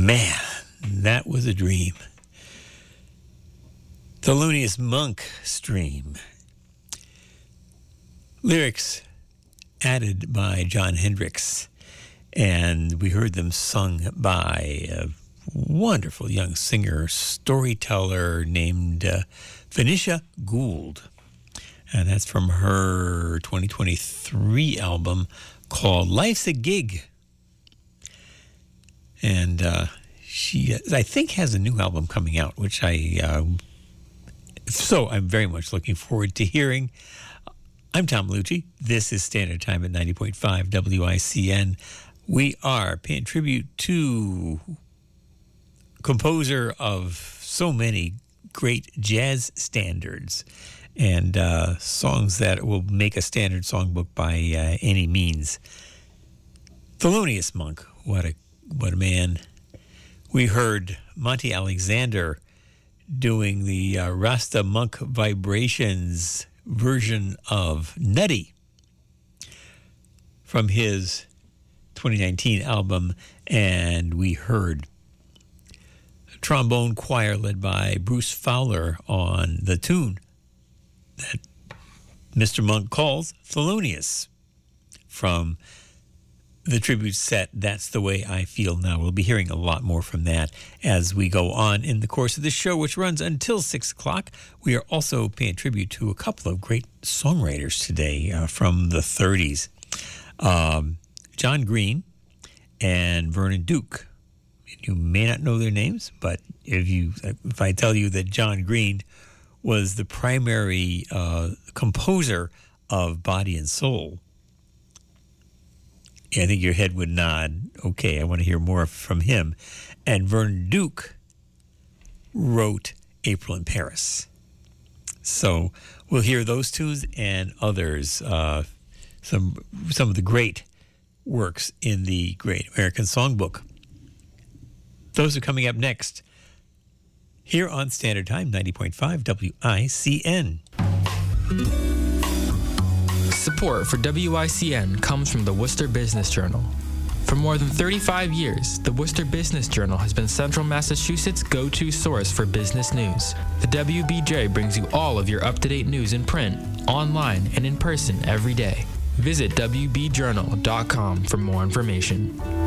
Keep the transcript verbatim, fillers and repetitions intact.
Man, that was a dream. Thelonious Monk Stream. Lyrics added by Jon Hendricks, and we heard them sung by a wonderful young singer, storyteller named uh, Venetia Gould. And that's from her twenty twenty-three album called Life's a Gig. And uh, she, I think, has a new album coming out, which I, uh, so I'm very much looking forward to hearing. I'm Tom Bellucci. This is Standard Time at ninety point five W I C N. We are paying tribute to composer of so many great jazz standards and uh, songs that will make a standard songbook by uh, any means. Thelonious Monk, what a what a man. We heard Monty Alexander doing the uh, Rasta Monk Vibrations version of Nutty from his twenty nineteen album, and we heard a trombone choir led by Bruce Fowler on the tune that Mister Monk calls Thelonious from the tribute set, That's the Way I Feel Now. We'll be hearing a lot more from that as we go on in the course of the show, which runs until six o'clock. We are also paying tribute to a couple of great songwriters today uh, from the thirties. Um, John Green and Vernon Duke. You may not know their names, but if you, if I tell you that John Green was the primary uh, composer of Body and Soul, I think your head would nod. Okay, I want to hear more from him. And Vernon Duke wrote April in Paris. So we'll hear those tunes and others, uh, some some of the great works in the Great American Songbook. Those are coming up next here on Standard Time, ninety point five W I C N. Support for W I C N comes from the Worcester Business Journal. For more than thirty-five years, the Worcester Business Journal has been Central Massachusetts' go-to source for business news. The W B J brings you all of your up-to-date news in print, online, and in person every day. Visit W B journal dot com for more information.